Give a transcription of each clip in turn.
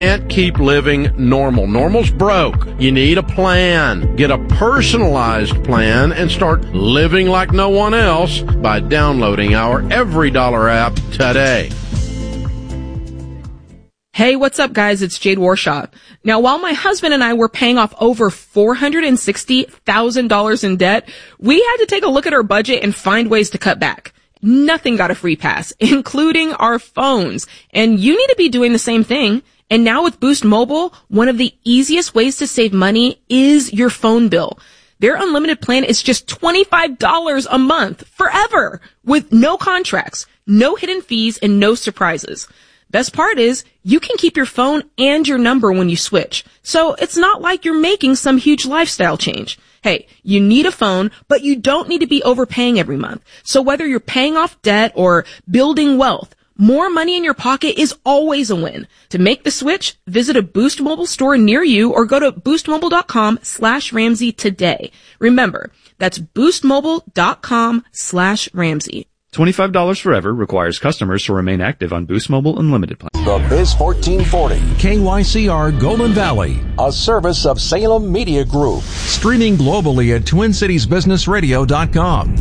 Can't keep living normal. Normal's broke. You need a plan. Get a personalized plan and start living like no one else by downloading our Every Dollar app today. Hey, what's up, guys? It's Jade Warshaw. Now, while my husband and I were paying off over $460,000 in debt, we had to take a look at our budget and find ways to cut back. Nothing got a free pass, including our phones. And you need to be doing the same thing. And now with Boost Mobile, one of the easiest ways to save money is your phone bill. Their unlimited plan is just $25 a month forever with no contracts, no hidden fees, and no surprises. Best part is you can keep your phone and your number when you switch. So it's not like you're making some huge lifestyle change. Hey, you need a phone, but you don't need to be overpaying every month. So whether you're paying off debt or building wealth, more money in your pocket is always a win. To make the switch, visit a Boost Mobile store near you or go to boostmobile.com/Ramsey today. Remember, that's boostmobile.com/Ramsey. $25 forever requires customers to remain active on Boost Mobile Unlimited plan. The Biz 1440. KYCR Golden Valley. A service of Salem Media Group. Streaming globally at TwinCitiesBusinessRadio.com.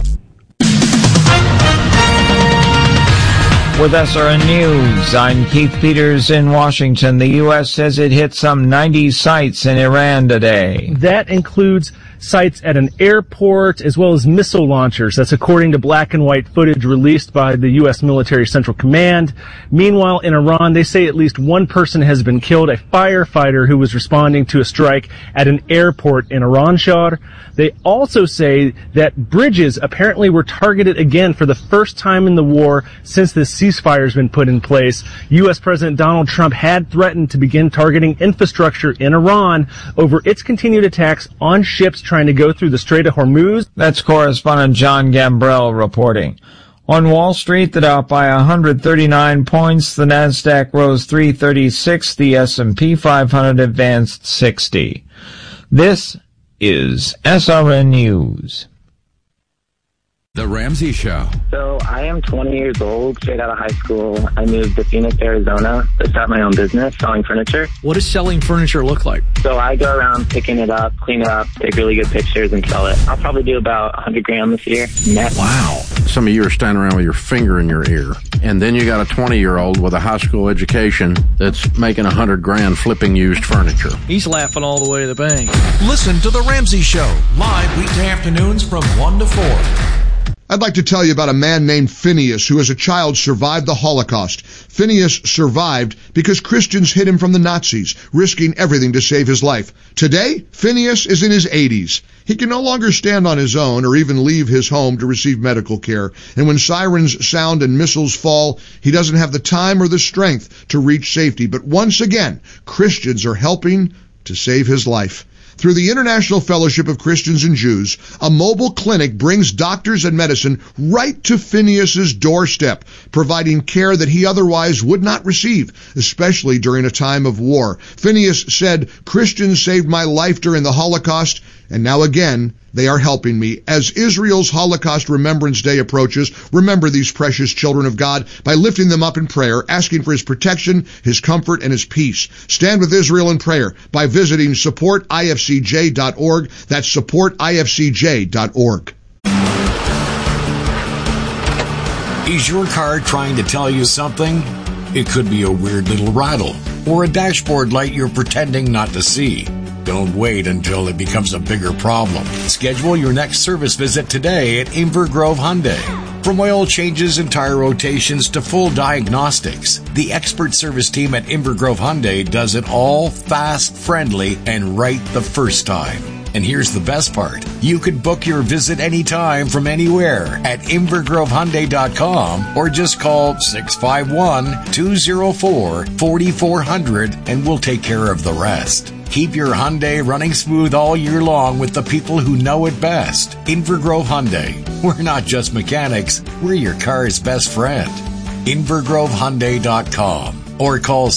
With SRN News, I'm Keith Peters in Washington. The U.S. says it hit some 90 sites in Iran today. That includes sites at an airport as well as missile launchers. That's according to black and white footage released by the U.S. Military Central Command. Meanwhile, in Iran, they say at least one person has been killed, a firefighter who was responding to a strike at an airport in Iranshar. They also say that bridges apparently were targeted again for the first time in the war since this ceasefire has been put in place. U.S. President Donald Trump had threatened to begin targeting infrastructure in Iran over its continued attacks on ships trying to go through the Strait of Hormuz. That's correspondent John Gambrell reporting. On Wall Street, the Dow by 139 points, the Nasdaq rose 336, the S&P 500 advanced 60. This is SRN News. The Ramsey Show. So I am 20 years old, straight out of high school. I moved to Phoenix, Arizona to start my own business selling furniture. What does selling furniture look like? So I go around picking it up, clean it up, take really good pictures and sell it. I'll probably do about $100,000 this year net. Wow. Some of you are standing around with your finger in your ear. And then you got a 20-year-old with a high school education that's making $100,000 flipping used furniture. He's laughing all the way to the bank. Listen to The Ramsey Show, live weekday afternoons from 1 to 4. I'd like to tell you about a man named Phineas who as a child survived the Holocaust. Phineas survived because Christians hid him from the Nazis, risking everything to save his life. Today, Phineas is in his 80s. He can no longer stand on his own or even leave his home to receive medical care. And when sirens sound and missiles fall, he doesn't have the time or the strength to reach safety. But once again, Christians are helping to save his life. Through the International Fellowship of Christians and Jews, a mobile clinic brings doctors and medicine right to Phineas's doorstep, providing care that he otherwise would not receive, especially during a time of war. Phineas said, "Christians saved my life during the Holocaust, and now again, they are helping me." As Israel's Holocaust Remembrance Day approaches, remember these precious children of God by lifting them up in prayer, asking for His protection, His comfort, and His peace. Stand with Israel in prayer by visiting supportifcj.org. That's supportifcj.org. Is your car trying to tell you something? It could be a weird little rattle or a dashboard light you're pretending not to see. Don't wait until it becomes a bigger problem. Schedule your next service visit today at Inver Grove Hyundai. From oil changes and tire rotations to full diagnostics, the expert service team at Inver Grove Hyundai does it all fast, friendly, and right the first time. And here's the best part. You could book your visit anytime from anywhere at InvergroveHyundai.com or just call 651-204-4400 and we'll take care of the rest. Keep your Hyundai running smooth all year long with the people who know it best. Inver Grove Hyundai. We're not just mechanics, we're your car's best friend. InvergroveHyundai.com or call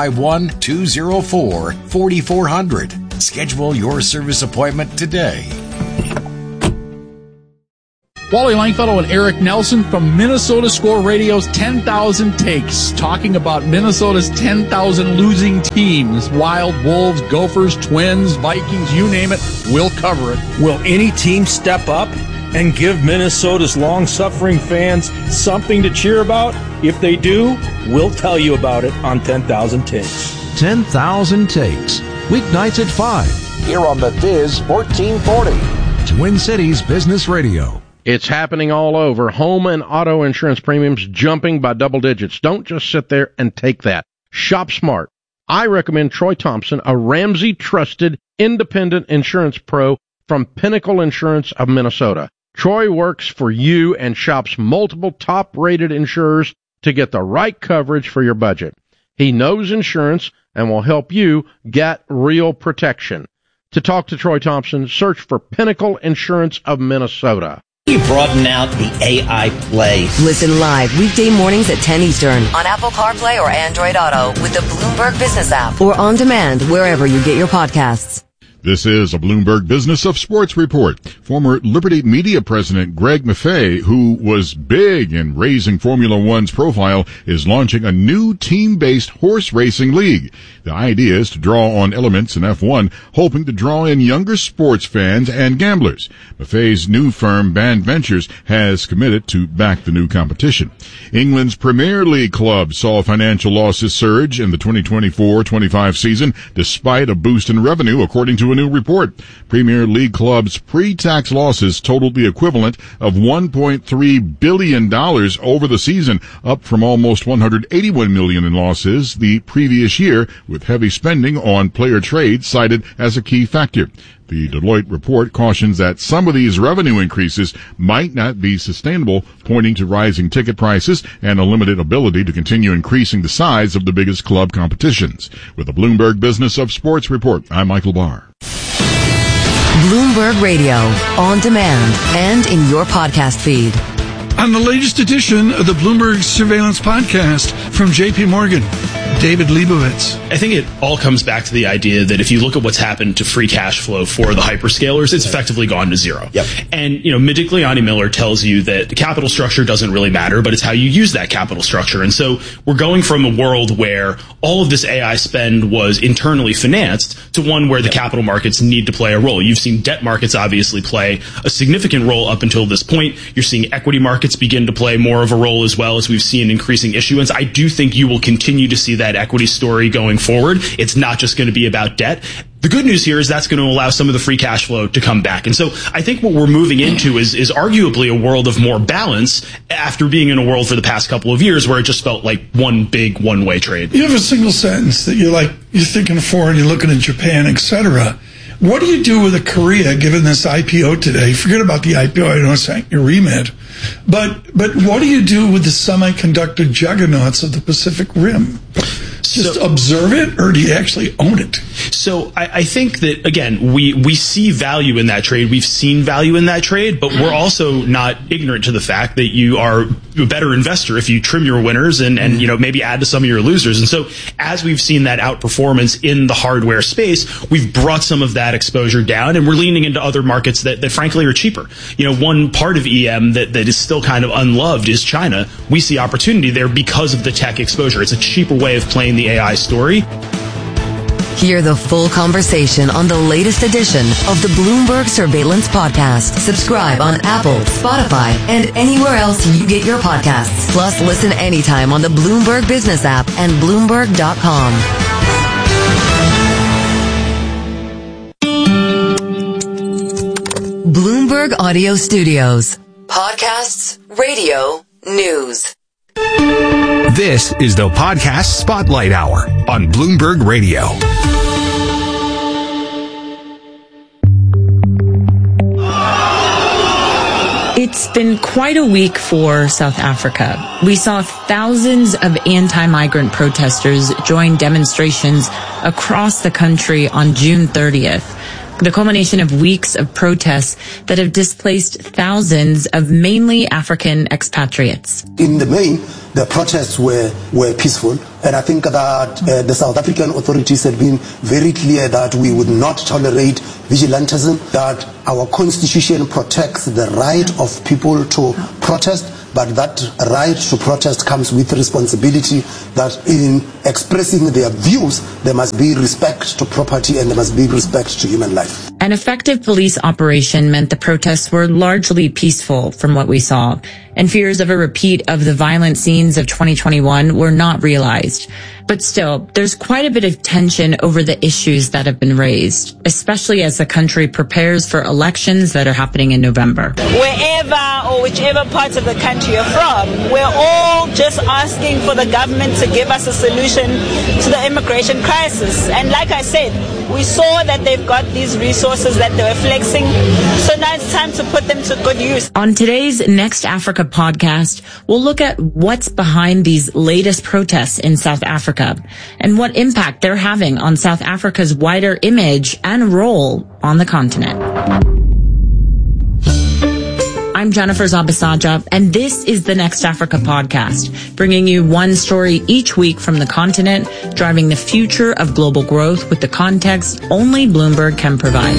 651-204-4400. Schedule your service appointment today. Wally Langfellow and Eric Nelson from Minnesota Score Radio's 10,000 Takes, talking about Minnesota's 10,000 losing teams. Wild, Wolves, Gophers, Twins, Vikings, you name it, we'll cover it. Will any team step up and give Minnesota's long-suffering fans something to cheer about? If they do, we'll tell you about it on 10,000 Takes. 10,000 Takes, weeknights at 5. Here on the Viz 1440. Twin Cities Business Radio. It's happening all over. Home and auto insurance premiums jumping by double digits. Don't just sit there and take that. Shop smart. I recommend Troy Thompson, a Ramsey-trusted independent insurance pro from Pinnacle Insurance of Minnesota. Troy works for you and shops multiple top-rated insurers to get the right coverage for your budget. He knows insurance and will help you get real protection. To talk to Troy Thompson, search for Pinnacle Insurance of Minnesota. You broaden out the AI play. Listen live weekday mornings at 10 Eastern on Apple CarPlay or Android Auto with the Bloomberg Business app or on demand wherever you get your podcasts. This is a Bloomberg Business of Sports report. Former Liberty Media president Greg Maffei, who was big in raising Formula One's profile, is launching a new team-based horse racing league. The idea is to draw on elements in F1, hoping to draw in younger sports fans and gamblers. Maffei's new firm, Band Ventures, has committed to back the new competition. England's Premier League clubs saw financial losses surge in the 2024-25 season, despite a boost in revenue, according to a new report. Premier League clubs' pre-tax losses totaled the equivalent of $1.3 billion over the season, up from almost $181 million in losses the previous year, with heavy spending on player trade cited as a key factor. The Deloitte report cautions that some of these revenue increases might not be sustainable, pointing to rising ticket prices and a limited ability to continue increasing the size of the biggest club competitions. With the Bloomberg Business of Sports report, I'm Michael Barr. Bloomberg Radio, on demand and in your podcast feed. On the latest edition of the Bloomberg Surveillance Podcast from J.P. Morgan, David Leibovitz. I think it all comes back to the idea that if you look at what's happened to free cash flow for the hyperscalers, it's effectively gone to zero. Yep. And, Mick Giuliani Miller tells you that the capital structure doesn't really matter, but it's how you use that capital structure. And so we're going from a world where all of this AI spend was internally financed to one where the capital markets need to play a role. You've seen debt markets obviously play a significant role up until this point. You're seeing equity markets begin to play more of a role as well, as we've seen increasing issuance. I do think you will continue to see that equity story going forward. It's not just going to be about debt. The good news here is that's going to allow some of the free cash flow to come back. And so I think what we're moving into is arguably a world of more balance after being in a world for the past couple of years where it just felt like one big one-way trade. You have a single sentence that you're thinking of forward, you're looking at Japan, etc. What do you do with a Korea given this IPO today? Forget about the IPO, I know it's not your remit. But what do you do with the semiconductor juggernauts of the Pacific Rim? Just observe it, or do you actually own it? So I think that, again, we see value in that trade. We've seen value in that trade, but we're also not ignorant to the fact that you are a better investor if you trim your winners and maybe add to some of your losers. And so as we've seen that outperformance in the hardware space, we've brought some of that exposure down, and we're leaning into other markets that frankly are cheaper. One part of EM that is still kind of unloved is China. We see opportunity there because of the tech exposure. It's a cheaper way of playing the AI story. Hear the full conversation on the latest edition of the Bloomberg Surveillance Podcast. Subscribe on Apple, Spotify, and anywhere else you get your podcasts. Plus, listen anytime on the Bloomberg Business app and Bloomberg.com. Bloomberg Audio Studios. Podcasts, radio, news. This is the Podcast Spotlight Hour on Bloomberg Radio. It's been quite a week for South Africa. We saw thousands of anti-migrant protesters join demonstrations across the country on June 30th. The culmination of weeks of protests that have displaced thousands of mainly African expatriates. In the main, the protests were peaceful, and I think that the South African authorities had been very clear that we would not tolerate vigilantism, that our constitution protects the right of people to protest, but that right to protest comes with responsibility, that in expressing their views, there must be respect to property and there must be respect to human life. An effective police operation meant the protests were largely peaceful from what we saw, and fears of a repeat of the violent scenes of 2021 were not realized. But still, there's quite a bit of tension over the issues that have been raised, especially as the country prepares for elections that are happening in November. Wherever or whichever parts of the country you're from, we're all just asking for the government to give us a solution to the immigration crisis. And like I said, we saw that they've got these resources that they were flexing, so now it's time to put them to good use. On today's Next Africa podcast, we'll look at what's behind these latest protests in South Africa and what impact they're having on South Africa's wider image and role on the continent. I'm Jennifer Zabisaja, and this is the Next Africa podcast, bringing you one story each week from the continent, driving the future of global growth with the context only Bloomberg can provide.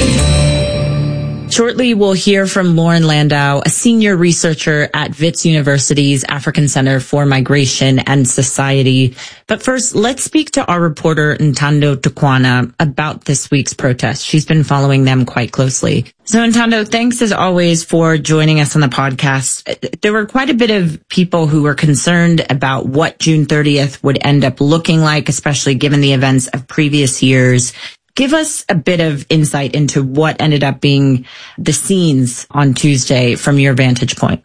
Shortly, we'll hear from Lauren Landau, a senior researcher at Wits University's African Center for Migration and Society. But first, let's speak to our reporter Ntando Tukwana about this week's protest. She's been following them quite closely. So Ntando, thanks as always for joining us on the podcast. There were quite a bit of people who were concerned about what June 30th would end up looking like, especially given the events of previous years. Give us a bit of insight into what ended up being the scenes on Tuesday from your vantage point.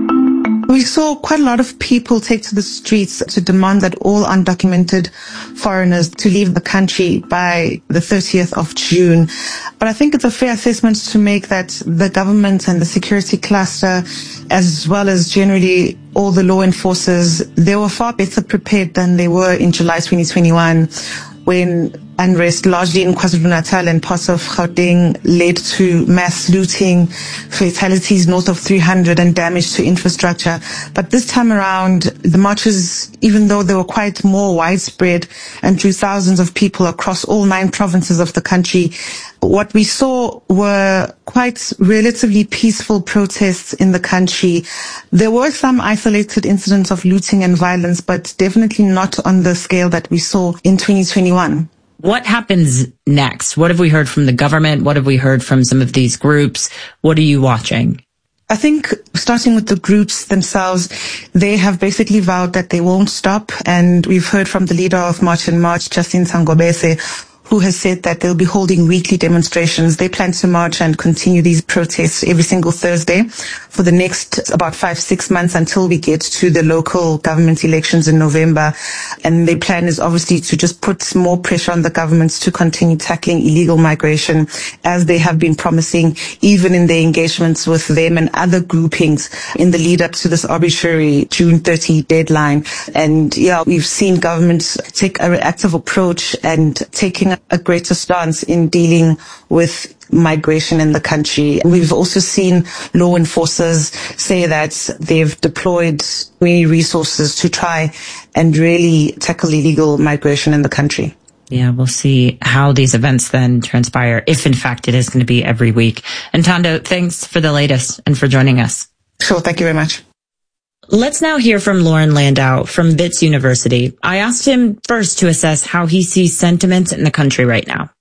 We saw quite a lot of people take to the streets to demand that all undocumented foreigners to leave the country by the 30th of June. But I think it's a fair assessment to make that the government and the security cluster, as well as generally all the law enforcers, they were far better prepared than they were in July 2021, when unrest largely in KwaZulu-Natal and parts of Gauteng led to mass looting, fatalities north of 300 and damage to infrastructure. But this time around, the marches, even though they were quite more widespread and drew thousands of people across all 9 provinces of the country, what we saw were quite relatively peaceful protests in the country. There were some isolated incidents of looting and violence, but definitely not on the scale that we saw in 2021. What happens next? What have we heard from the government? What have we heard from some of these groups? What are you watching? I think starting with the groups themselves, they have basically vowed that they won't stop. And we've heard from the leader of March and March, Justin Sangobese, who has said that they'll be holding weekly demonstrations. They plan to march and continue these protests every single Thursday for the next about 5-6 months until we get to the local government elections in November. And their plan is obviously to just put more pressure on the governments to continue tackling illegal migration, as they have been promising, even in their engagements with them and other groupings in the lead up to this arbitrary June 30 deadline. And yeah, we've seen governments take a reactive approach and taking a greater stance in dealing with migration in the country. We've also seen law enforcers say that they've deployed many resources to try and really tackle illegal migration in the country. Yeah, we'll see how these events then transpire, if in fact it is going to be every week. And Ntando, thanks for the latest and for joining us. Sure, thank you very much. Let's now hear from Lauren Landau from Wits University. I asked him first to assess how he sees sentiment in the country right now.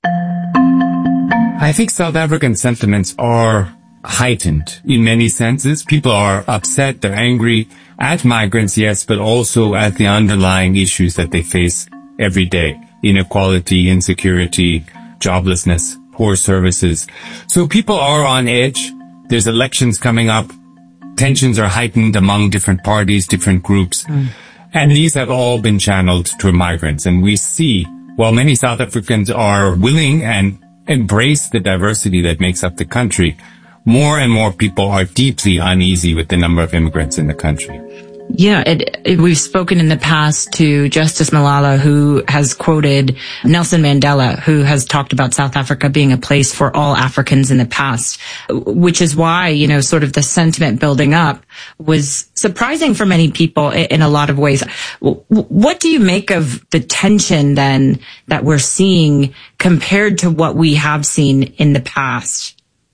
I think South African sentiments are heightened in many senses. People are upset, they're angry at migrants, yes, but also at the underlying issues that they face every day. Inequality, insecurity, joblessness, poor services. So people are on edge. There's elections coming up. Tensions are heightened among different parties, different groups. And these have all been channeled to migrants. And we see, while many South Africans are willing and embrace the diversity that makes up the country, more and more people are deeply uneasy with the number of immigrants in the country. Yeah, we've spoken in the past to Justice Malala, who has quoted Nelson Mandela, who has talked about South Africa being a place for all Africans in the past, which is why, sort of the sentiment building up was surprising for many people in a lot of ways. What do you make of the tension then that we're seeing compared to what we have seen in the past?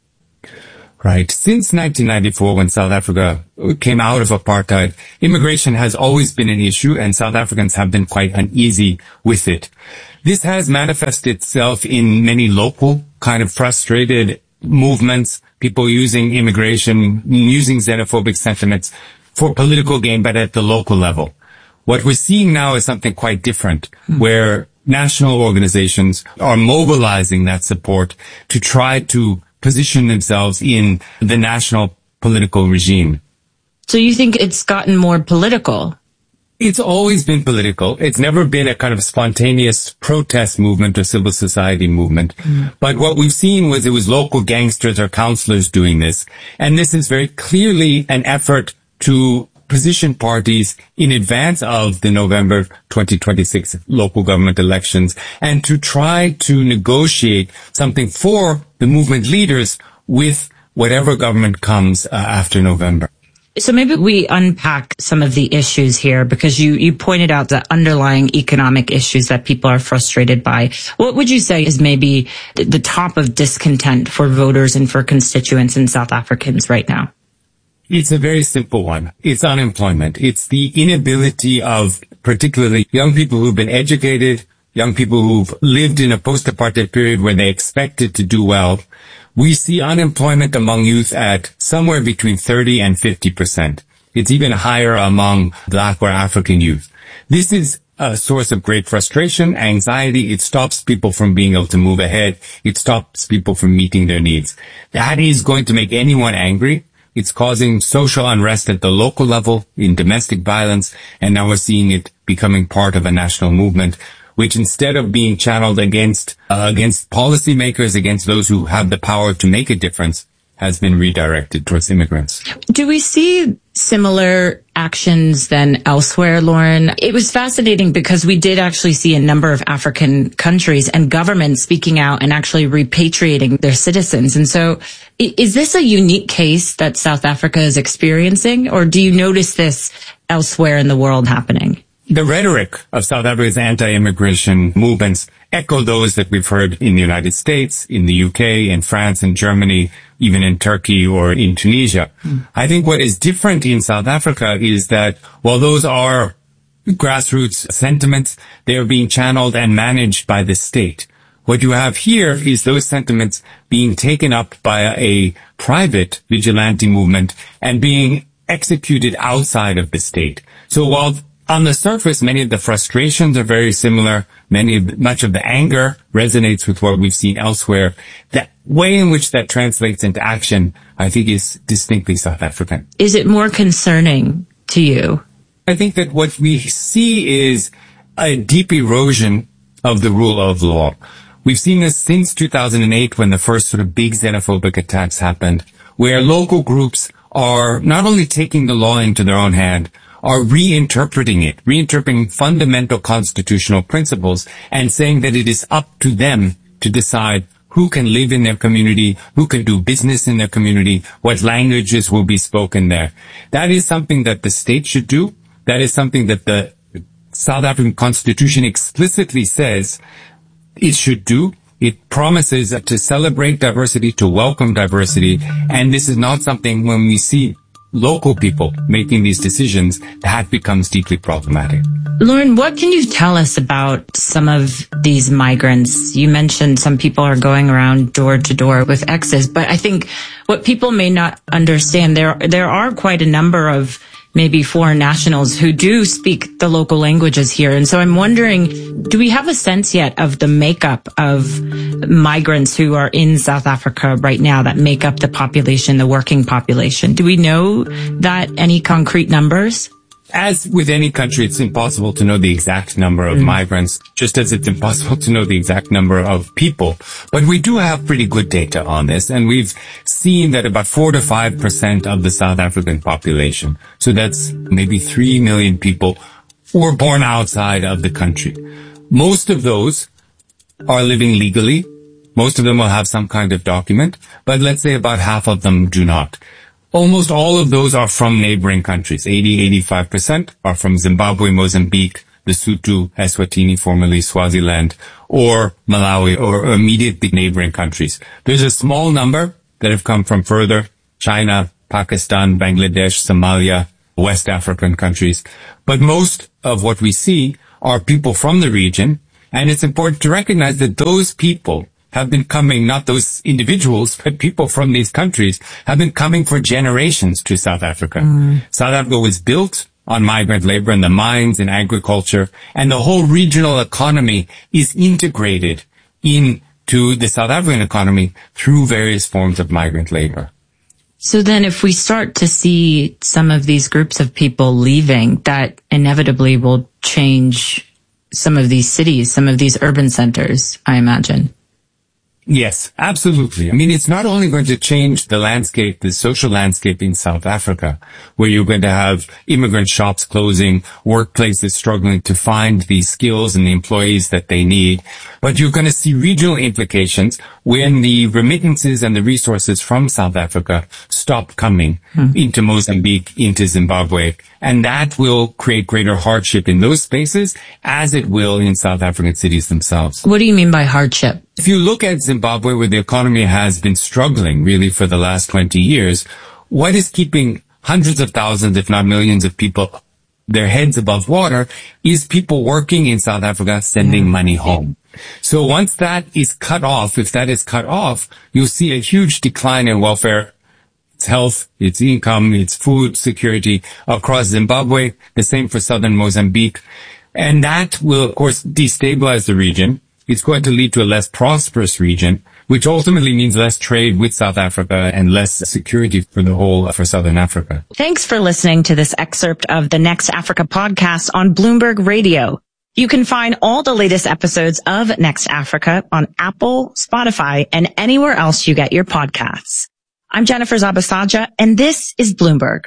Right. Since 1994, when South Africa came out of apartheid, immigration has always been an issue, and South Africans have been quite uneasy with it. This has manifested itself in many local kind of frustrated movements, people using immigration, using xenophobic sentiments for political gain, but at the local level. What we're seeing now is something quite different, where national organizations are mobilizing that support to try to position themselves in the national political regime. So you think it's gotten more political? It's always been political. It's never been a kind of spontaneous protest movement or civil society movement. But what we've seen was it was local gangsters or councillors doing this. And this is very clearly an effort to position parties in advance of the November 2026 local government elections and to try to negotiate something for the movement leaders with whatever government comes after November. So maybe we unpack some of the issues here, because you pointed out the underlying economic issues that people are frustrated by. What would you say is maybe the top of discontent for voters and for constituents and South Africans right now? It's a very simple one. It's unemployment. It's the inability of particularly young people who've been educated, young people who've lived in a post-apartheid period where they expected to do well. We see unemployment among youth at somewhere between 30 and 50%. It's even higher among Black or African youth. This is a source of great frustration, anxiety. It stops people from being able to move ahead. It stops people from meeting their needs. That is going to make anyone angry. It's causing social unrest at the local level in domestic violence, and now we're seeing it becoming part of a national movement, which instead of being channeled against policymakers, against those who have the power to make a difference, has been redirected towards immigrants. Do we see similar actions than elsewhere, Lauren? It was fascinating because we did actually see a number of African countries and governments speaking out and actually repatriating their citizens. And so is this a unique case that South Africa is experiencing, or do you notice this elsewhere in the world happening? The rhetoric of South Africa's anti-immigration movements echo those that we've heard in the United States, in the UK, in France, in Germany, even in Turkey or in Tunisia. I think what is different in South Africa is that while those are grassroots sentiments, they are being channeled and managed by the state. What you have here is those sentiments being taken up by a private vigilante movement and being executed outside of the state. So while on the surface, many of the frustrations are very similar. Much of the anger resonates with what we've seen elsewhere. The way in which that translates into action, I think, is distinctly South African. Is it more concerning to you? I think that what we see is a deep erosion of the rule of law. We've seen this since 2008, when the first sort of big xenophobic attacks happened, where local groups are not only taking the law into their own hand, are reinterpreting fundamental constitutional principles and saying that it is up to them to decide who can live in their community, who can do business in their community, what languages will be spoken there. That is something that the state should do. That is something that the South African Constitution explicitly says it should do. It promises to celebrate diversity, to welcome diversity, and this is not something when we see local people making these decisions, that becomes deeply problematic. Lauren, what can you tell us about some of these migrants? You mentioned some people are going around door to door with X's, but I think what people may not understand, there are quite a number of maybe foreign nationals who do speak the local languages here. And so I'm wondering, do we have a sense yet of the makeup of migrants who are in South Africa right now that make up the population, the working population? Do we know that, any concrete numbers? as with any country, it's impossible to know the exact number of migrants, just as it's impossible to know the exact number of people. But we do have pretty good data on this, and we've seen that about 4 to 5% of the South African population, so that's maybe 3 million people, were born outside of the country. Most of those are living legally. Most of them will have some kind of document, but let's say about half of them do not. Almost all of those are from neighboring countries. 85% are from Zimbabwe, Mozambique, Lesotho, Eswatini, formerly Swaziland, or Malawi, or immediate neighboring countries. There's a small number that have come from further: China, Pakistan, Bangladesh, Somalia, West African countries. But most of what we see are people from the region, and it's important to recognize that those people have been coming, not those individuals, but people from these countries have been coming for generations to South Africa. South Africa was built on migrant labor in the mines and agriculture, and the whole regional economy is integrated into the South African economy through various forms of migrant labor. So then if we start to see some of these groups of people leaving, that inevitably will change some of these cities, some of these urban centers, I imagine. Yes, absolutely. I mean, it's not only going to change the landscape, the social landscape in South Africa, where you're going to have immigrant shops closing, workplaces struggling to find the skills and the employees that they need, but you're going to see regional implications when the remittances and the resources from South Africa stop coming into Mozambique, into Zimbabwe, and that will create greater hardship in those spaces, as it will in South African cities themselves. What do you mean by hardship? If you look at Zimbabwe, where the economy has been struggling really for the last 20 years, what is keeping hundreds of thousands, if not millions of people, their heads above water is people working in South Africa, sending money home. So once that is cut off, if that is cut off, you'll see a huge decline in welfare, its health, its income, its food security across Zimbabwe, the same for southern Mozambique. And that will, of course, destabilize the region. It's going to lead to a less prosperous region, which ultimately means less trade with South Africa and less security for the whole, for Southern Africa. Thanks for listening to this excerpt of the Next Africa podcast on Bloomberg Radio. You can find all the latest episodes of Next Africa on Apple, Spotify, and anywhere else you get your podcasts. I'm Jennifer Zabasaja, and this is Bloomberg.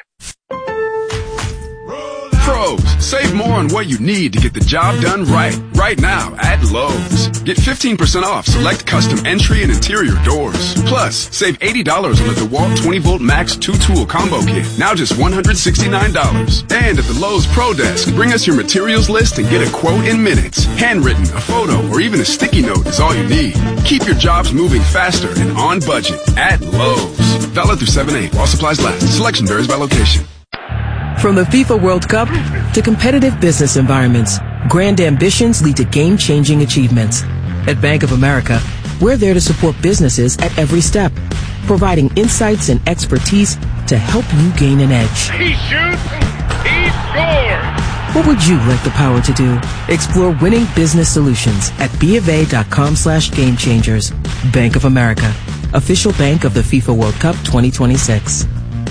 Pros, save more on what you need to get the job done right. Right now at Lowe's. Get 15% off select custom entry and interior doors. Plus, save $80 on the DeWalt 20-volt Max 2-tool combo kit. Now just $169. And at the Lowe's Pro Desk, bring us your materials list and get a quote in minutes. Handwritten, a photo, or even a sticky note is all you need. Keep your jobs moving faster and on budget at Lowe's. Valid through 7/8 while supplies last. Selection varies by location. From the FIFA World Cup to competitive business environments, grand ambitions lead to game-changing achievements. At Bank of America, we're there to support businesses at every step, providing insights and expertise to help you gain an edge. He shoots, he scores! What would you like the power to do? Explore winning business solutions at BofA.com/gamechangers. Bank of America, official bank of the FIFA World Cup 2026.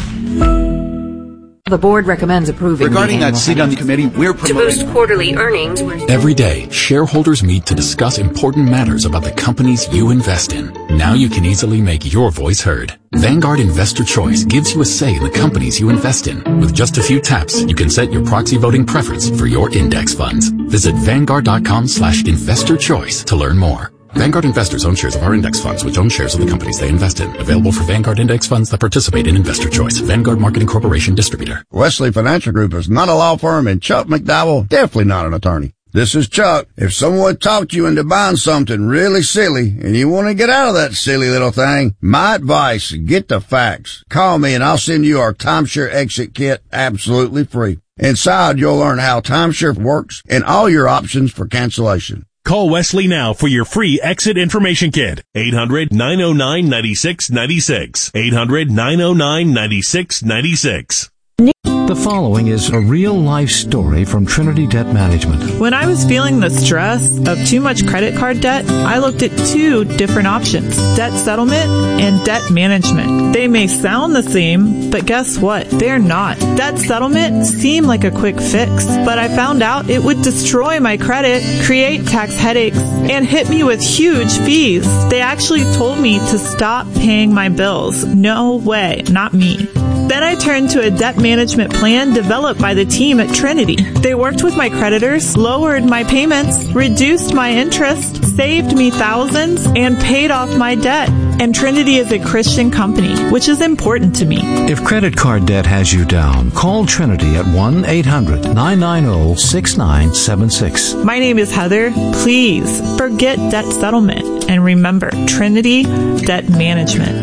The board recommends approving. Regarding that seat on the committee, we're promoting to boost quarterly earnings. Every day, shareholders meet to discuss important matters about the companies you invest in. Now you can easily make your voice heard. Vanguard Investor Choice gives you a say in the companies you invest in. With just a few taps, you can set your proxy voting preference for your index funds. Visit Vanguard.com/investor choice to learn more. Vanguard investors own shares of our index funds, which own shares of the companies they invest in. Available for Vanguard index funds that participate in Investor Choice. Vanguard Marketing Corporation distributor. Wesley Financial Group is not a law firm, and Chuck McDowell definitely not an attorney. This is Chuck. If someone talked you into buying something really silly and you want to get out of that silly little thing, my advice, get the facts. Call me and I'll send you our timeshare exit kit absolutely free. Inside, you'll learn how timeshare works and all your options for cancellation. Call Wesley now for your free exit information kit. 800-909-9696. 800-909-9696. The following is a real-life story from Trinity Debt Management. When I was feeling the stress of too much credit card debt, I looked at two different options, debt settlement and debt management. They may sound the same, but guess what? They're not. Debt settlement seemed like a quick fix, but I found out it would destroy my credit, create tax headaches, and hit me with huge fees. They actually told me to stop paying my bills. No way, not me. Then I turned to a debt management plan developed by the team at Trinity. They worked with my creditors, lowered my payments, reduced my interest, saved me thousands, and paid off my debt. And Trinity is a Christian company, which is important to me. If credit card debt has you down, call Trinity at 1-800-990-6976. My name is Heather. Please forget debt settlement and remember Trinity Debt Management.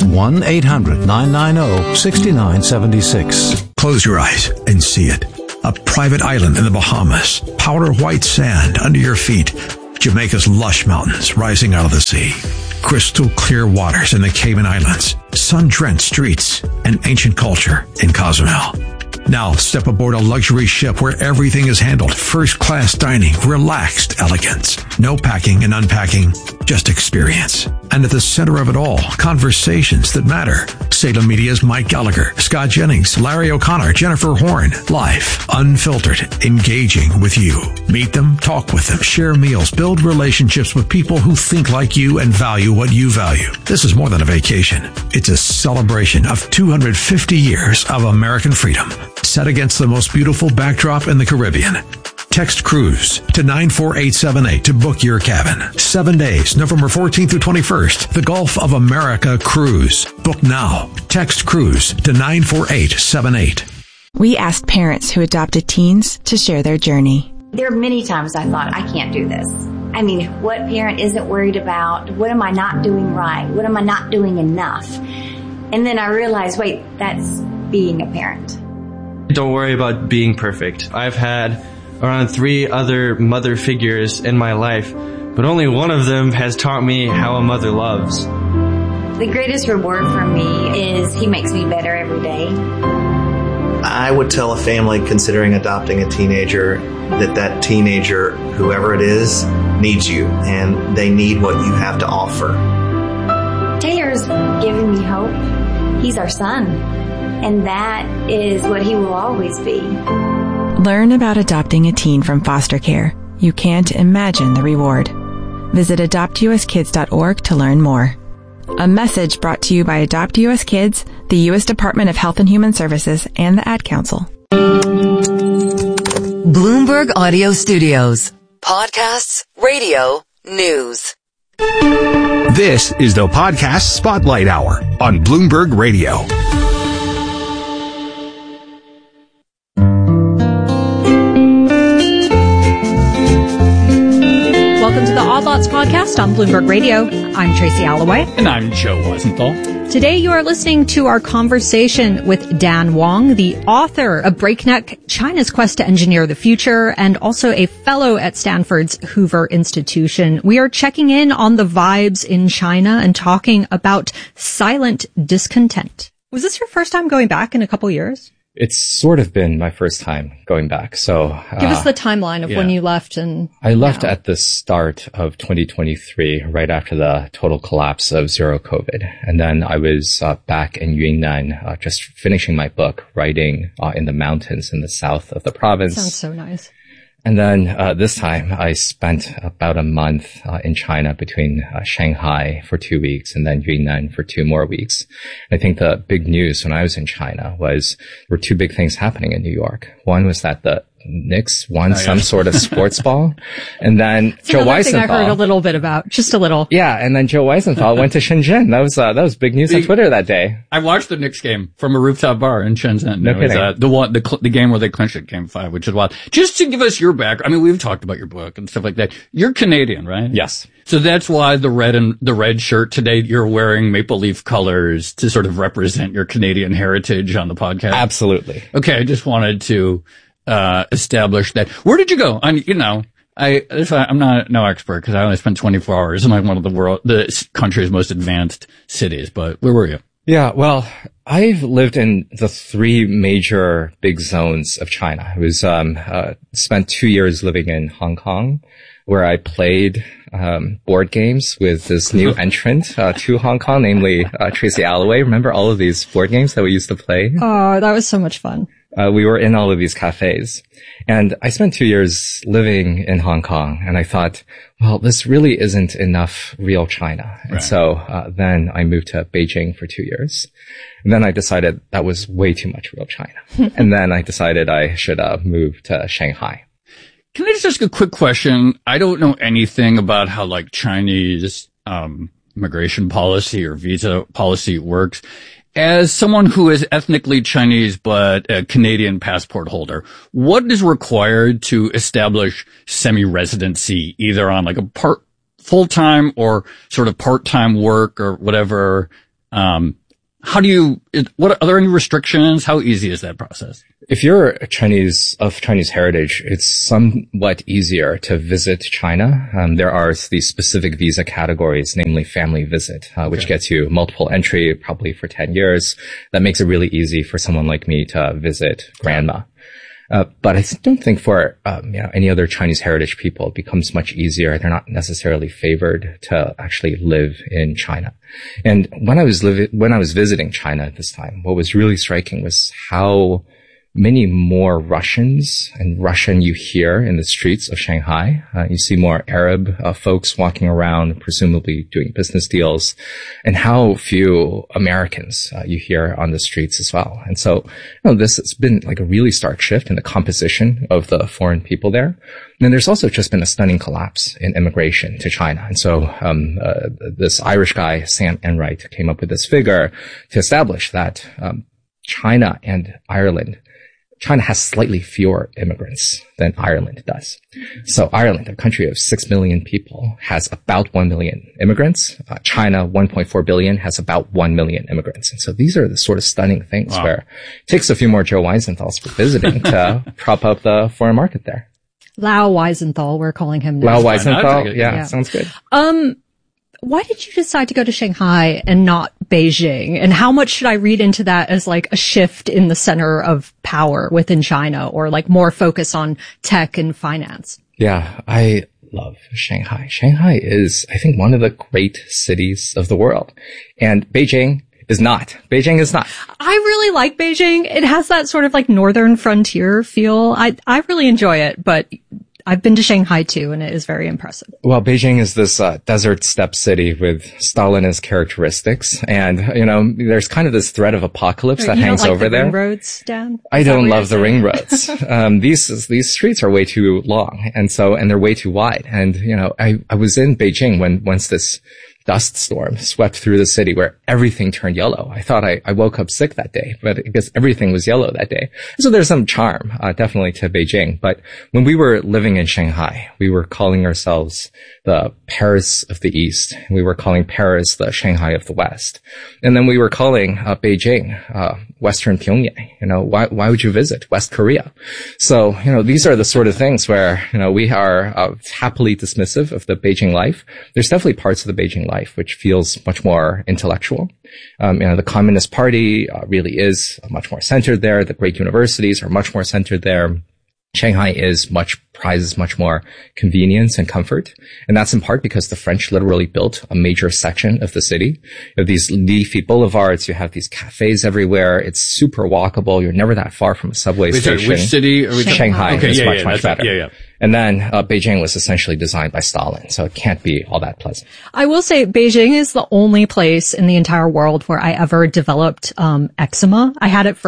1-800-990-6976. Close your eyes and see it. A private island in the Bahamas, powder white sand under your feet, Jamaica's lush mountains rising out of the sea, crystal clear waters in the Cayman Islands, sun-drenched streets, and ancient culture in Cozumel. Now step aboard a luxury ship where everything is handled. First-class dining, relaxed elegance. No packing and unpacking, just experience. And at the center of it all, conversations that matter. Salem Media's Mike Gallagher, Scott Jennings, Larry O'Connor, Jennifer Horn. Life, unfiltered, engaging with you. Meet them, talk with them, share meals, build relationships with people who think like you and value what you value. This is more than a vacation. It's a celebration of 250 years of American freedom, set against the most beautiful backdrop in the Caribbean. Text cruise to 94878 to book your cabin. 7 days, November 14th through 21st. The Gulf of America Cruise. Book now. Text cruise to 94878. We asked parents who adopted teens to share their journey. There are many times I thought, I can't do this. I mean, what parent isn't worried about? What am I not doing right? What am I not doing enough? And then I realized, wait, that's being a parent. Don't worry about being perfect. I've had around 3 other mother figures in my life, but only one of them has taught me how a mother loves. The greatest reward for me is he makes me better every day. I would tell a family considering adopting a teenager that teenager, whoever it is, needs you, and they need what you have to offer. Taylor's giving me hope. He's our son, and that is what he will always be. Learn about adopting a teen from foster care. You can't imagine the reward. Visit adoptuskids.org to learn more. A message brought to you by Adopt US Kids, the U.S. Department of Health and Human Services, and the Ad Council. Bloomberg Audio Studios. Podcasts, radio, news. This is the Podcast Spotlight Hour on Bloomberg Radio. Welcome to the Odd Lots podcast on Bloomberg Radio. I'm Tracy Alloway. And I'm Joe Weisenthal. Today you are listening to our conversation with Dan Wang, the author of Breakneck, China's Quest to Engineer the Future, and also a fellow at Stanford's Hoover Institution. We are checking in on the vibes in China and talking about silent discontent. Was this your first time going back in a couple years? It's sort of been my first time going back. So give us the timeline of when you left. And I left at the start of 2023, right after the total collapse of zero COVID. And then I was back in Yunnan, just finishing my book, writing in the mountains in the south of the province. Sounds so nice. And then this time I spent about a month in China between Shanghai for 2 weeks and then Yunnan for 2 more weeks. And I think the big news when I was in China was there were 2 big things happening in New York. One was that the Knicks won some sort of sports ball. And then it's Joe Weisenthal. I heard a little bit about, just a little. Yeah. And then Joe Weisenthal went to Shenzhen. That was big news on Twitter that day. I watched the Knicks game from a rooftop bar in Shenzhen. No kidding. The game where they clinched it, Game 5, which is wild. Just to give us your background, I mean, we've talked about your book and stuff like that. You're Canadian, right? Yes. So that's why the red shirt today, you're wearing maple leaf colors to sort of represent your Canadian heritage on the podcast. Absolutely. Okay. I just wanted to establish that. Where did you go? I'm not no expert because I only spent 24 hours in like one of the country's most advanced cities, but where were you? Yeah, well, I've lived in the 3 major big zones of China. I was spent 2 years living in Hong Kong, where I played board games with this new entrant to Hong Kong, namely Tracy Alloway. Remember all of these board games that we used to play? Oh, that was so much fun. We were in all of these cafes. And I spent 2 years living in Hong Kong, and I thought, well, this really isn't enough real China. And so then I moved to Beijing for 2 years. And then I decided that was way too much real China. And then I decided I should move to Shanghai. Can I just ask a quick question? I don't know anything about how like Chinese immigration policy or visa policy works. As someone who is ethnically Chinese but a Canadian passport holder, what is required to establish semi-residency, either on like a full-time or sort of part-time work or whatever? Are there any restrictions? How easy is that process? If you're a Chinese heritage, it's somewhat easier to visit China. There are these specific visa categories, namely family visit, which gets you multiple entry, probably for 10 years. That makes it really easy for someone like me to visit grandma. But I don't think for, any other Chinese heritage people, it becomes much easier. They're not necessarily favored to actually live in China. And when I was visiting China at this time, what was really striking was how many more Russians and Russian you hear in the streets of Shanghai. You see more Arab folks walking around, presumably doing business deals, and how few Americans you hear on the streets as well. And so, this has been like a really stark shift in the composition of the foreign people there. And then there's also just been a stunning collapse in immigration to China. And so, this Irish guy, Sam Enright, came up with this figure to establish that, China has slightly fewer immigrants than Ireland does. So Ireland, a country of 6 million people, has about 1 million immigrants. China, 1.4 billion, has about 1 million immigrants. And so these are the sort of stunning things where it takes a few more Joe Weissenthals for visiting to prop up the foreign market there. Lau Wiesenthal, we're calling him now. Lau Wiesenthal, yeah, sounds good. Why did you decide to go to Shanghai and not Beijing? And how much should I read into that as like a shift in the center of power within China, or like more focus on tech and finance? Yeah, I love Shanghai. Shanghai is, I think, one of the great cities of the world. And Beijing is not. Beijing is not. I really like Beijing. It has that sort of like northern frontier feel. I really enjoy it, but I've been to Shanghai too, and it is very impressive. Well, Beijing is this desert steppe city with Stalinist characteristics, and there's kind of this threat of apocalypse that hangs over there. Ring roads, Dan? I don't love the ring roads. These streets are way too long, and they're way too wide. And I was in Beijing once this dust storm swept through the city where everything turned yellow. I thought I woke up sick that day, but I guess everything was yellow that day. So there's some charm, definitely, to Beijing. But when we were living in Shanghai, we were calling ourselves the Paris of the East. We were calling Paris the Shanghai of the West. And then we were calling Beijing Western Pyongyang. Why would you visit West Korea? So, these are the sort of things where, we are happily dismissive of the Beijing life. There's definitely parts of the Beijing life which feels much more intellectual. The Communist Party really is much more centered there. The great universities are much more centered there. Shanghai prizes much more convenience and comfort. And that's in part because the French literally built a major section of the city. You have these leafy boulevards. You have these cafes everywhere. It's super walkable. You're never that far from a subway station. Sorry, which city are we talking? Shanghai is much better. Yeah. And then Beijing was essentially designed by Stalin, so it can't be all that pleasant. I will say Beijing is the only place in the entire world where I ever developed eczema. I had it for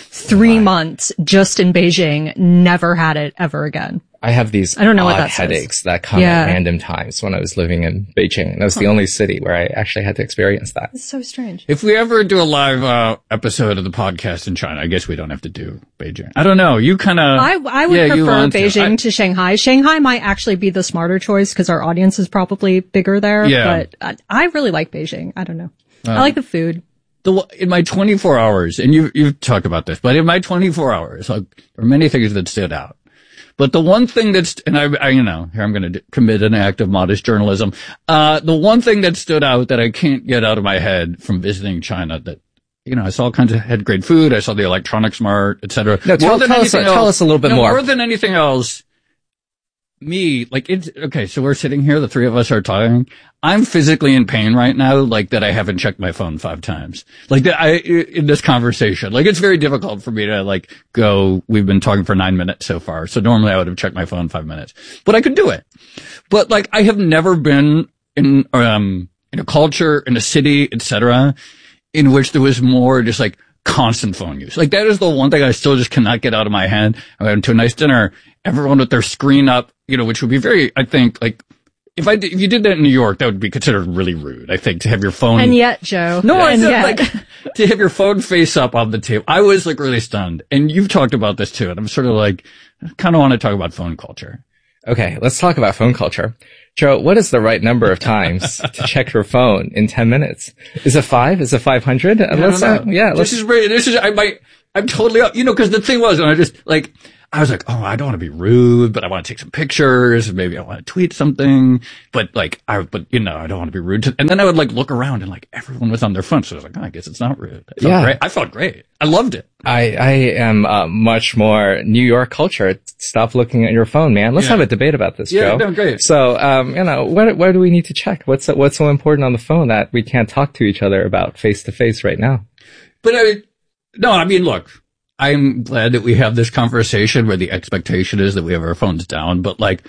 3 months just in Beijing, never had it ever again. I have these headaches that come at random times when I was living in Beijing. That was the only city where I actually had to experience that. It's so strange. If we ever do a live episode of the podcast in China, I guess we don't have to do Beijing. I don't know. You kind of... I would prefer Beijing to Shanghai. Shanghai might actually be the smarter choice because our audience is probably bigger there. Yeah. But I really like Beijing. I don't know. I like the food. In my 24 hours, and you've talked about this, but in my 24 hours, there are many things that stood out. But the one thing that's, and I you know, here I'm going to commit an act of modest journalism. The one thing that stood out that I can't get out of my head from visiting China that, you know, I saw all kinds of had great food. I saw the electronics mart, etc. No, tell us a little bit more. More than anything else, okay, so we're sitting here, the three of us are talking. I'm physically in pain right now, like that I haven't checked my phone 5 times. Like that in this conversation. Like it's very difficult for me to like go, we've been talking for 9 minutes so far. So normally I would have checked my phone 5 minutes. But I could do it. But like I have never been in a culture, in a city, etc., in which there was more just like constant phone use. Like that is the one thing I still just cannot get out of my head. I went to a nice dinner, everyone with their screen up, you know, which would be very, I think, like, if you did that in New York, that would be considered really rude, I think, to have your phone. And yet, Joe. No, I said, like, to have your phone face up on the table. I was like really stunned. And you've talked about this too. And I'm sort of like, I kind of want to talk about phone culture. Okay, let's talk about phone culture. Joe, what is the right number of times to check your phone in 10 minutes? Is it 5? Is it 500? I'm totally up, you know, cause the thing was, and I was like, oh, I don't want to be rude, but I want to take some pictures. Maybe I want to tweet something, but I don't want to be rude. And then I would like look around and like everyone was on their phone. So I was like, oh, I guess it's not rude. I felt great. I loved it. I am much more New York culture. Stop looking at your phone, man. Let's have a debate about this, Joe. Yeah, no, great. So, what do we need to check? What's so important on the phone that we can't talk to each other about face to face right now? But look, I'm glad that we have this conversation where the expectation is that we have our phones down. But like,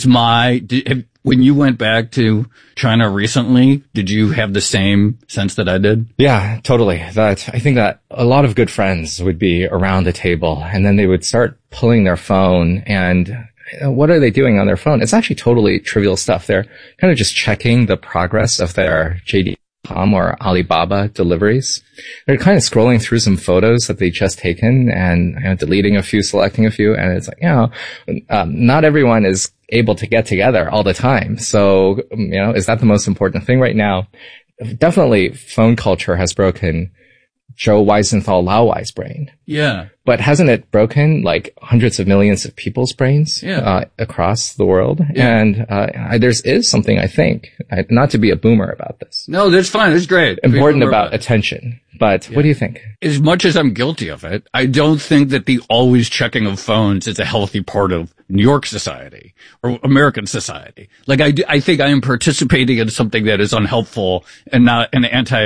when you went back to China recently, did you have the same sense that I did? Yeah, totally. I think that a lot of good friends would be around the table and then they would start pulling their phone and what are they doing on their phone? It's actually totally trivial stuff. They're kind of just checking the progress of their JD.com or Alibaba deliveries. They're kind of scrolling through some photos that they just taken and deleting a few, selecting a few. And it's like, not everyone is able to get together all the time. So, is that the most important thing right now? Definitely phone culture has broken Joe Weisenthal Lauwai's brain. Yeah. But hasn't it broken like hundreds of millions of people's brains across the world? Yeah. And there is something, I think, not to be a boomer about this. No, that's fine. It's great. Important about attention. But what do you think? As much as I'm guilty of it, I don't think that the always checking of phones is a healthy part of New York society or American society. Like I think I am participating in something that is unhelpful and not an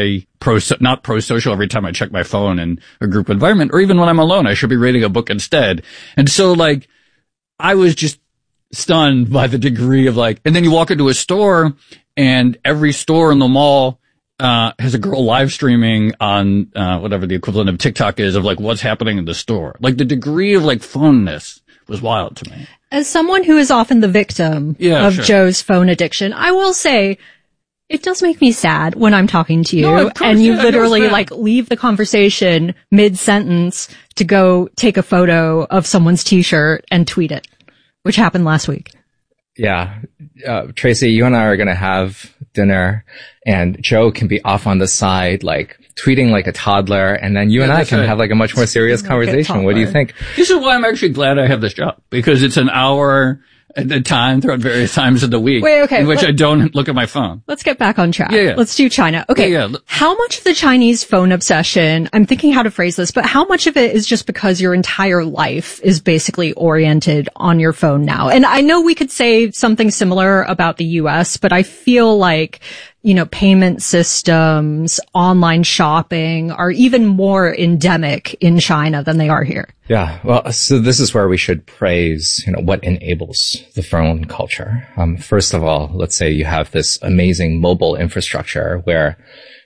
not pro-social every time I check my phone in a group environment or even when I'm alone. I should be reading a book instead. And so like, I was just stunned by the degree of like, and then you walk into a store and every store in the mall has a girl live streaming on, whatever the equivalent of TikTok is of like what's happening in the store. Like the degree of like phoneness was wild to me. As someone who is often the victim of Joe's phone addiction, I will say it does make me sad when I'm talking to you and you literally like leave the conversation mid-sentence to go take a photo of someone's t-shirt and tweet it, which happened last week. Yeah. Tracy, you and I are going to have dinner and Joe can be off on the side, like tweeting like a toddler. And then you and I can have like a much more serious conversation. What do you think? This is why I'm actually glad I have this job because it's an hour at a time throughout various times of the week in which I don't look at my phone. Let's get back on track. Yeah. Let's do China. Okay. How much of the Chinese phone obsession, I'm thinking how to phrase this, but how much of it is just because your entire life is basically oriented on your phone now? And I know we could say something similar about the US, but I feel like, payment systems, online shopping are even more endemic in China than they are here. Yeah. Well, so this is where we should praise, what enables the phone culture. First of all, let's say you have this amazing mobile infrastructure where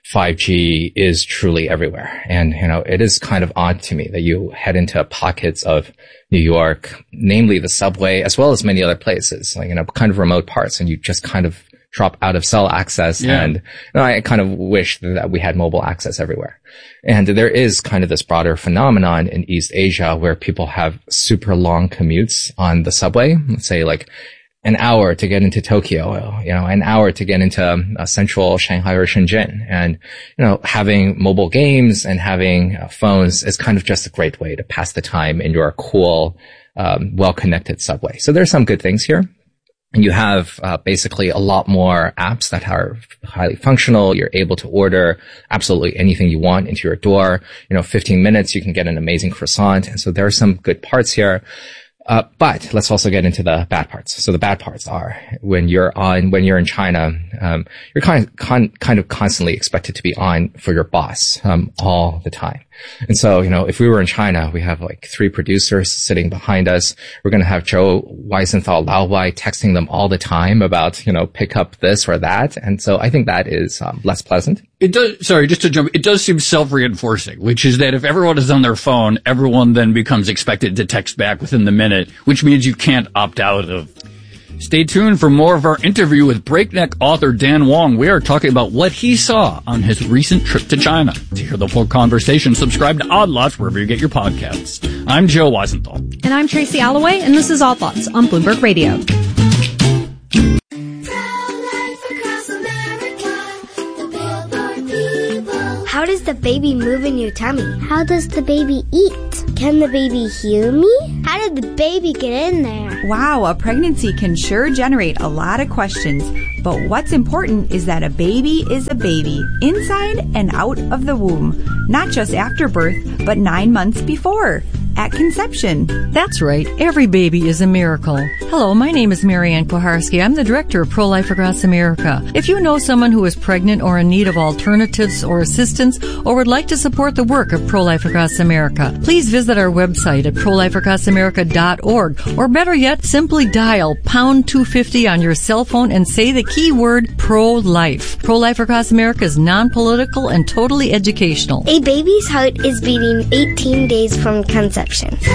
5G is truly everywhere. And, it is kind of odd to me that you head into pockets of New York, namely the subway, as well as many other places, like, kind of remote parts, and you just kind of drop out of cell access. Yeah. And I kind of wish that we had mobile access everywhere. And there is kind of this broader phenomenon in East Asia where people have super long commutes on the subway. Let's say like an hour to get into Tokyo, an hour to get into central Shanghai or Shenzhen. And, having mobile games and having phones is kind of just a great way to pass the time in your cool, well-connected subway. So there's some good things here. And you have basically a lot more apps that are highly functional. You're able to order absolutely anything you want into your door. 15 minutes, you can get an amazing croissant. And so there are some good parts here. But let's also get into the bad parts. So the bad parts are when you're in China, you're kind of constantly expected to be on for your boss, all the time. And so, if we were in China, we have like 3 producers sitting behind us. We're going to have Joe Weisenthal, Lao Wai texting them all the time about, pick up this or that. And so I think that is less pleasant. It does, sorry, just to jump, it does seem self-reinforcing, which is that if everyone is on their phone, everyone then becomes expected to text back within the minute, which means you can't opt out of. Stay tuned for more of our interview with Breakneck author Dan Wong. We are talking about what he saw on his recent trip to China. To hear the full conversation, subscribe to Odd Lots wherever you get your podcasts. I'm Joe Weisenthal. And I'm Tracy Alloway, and this is Odd Lots on Bloomberg Radio. How does the baby move in your tummy? How does the baby eat? Can the baby hear me? How did the baby get in there? Wow, a pregnancy can sure generate a lot of questions. But what's important is that a baby is a baby, inside and out of the womb. Not just after birth, but 9 months before. At conception. That's right. Every baby is a miracle. Hello, my name is Marianne Kuharski. I'm the director of Pro-Life Across America. If you know someone who is pregnant or in need of alternatives or assistance or would like to support the work of Pro-Life Across America, please visit our website at prolifeacrossamerica.org, or better yet, simply dial pound 250 on your cell phone and say the keyword pro-life. Pro-Life Across America is non-political and totally educational. A baby's heart is beating 18 days from conception.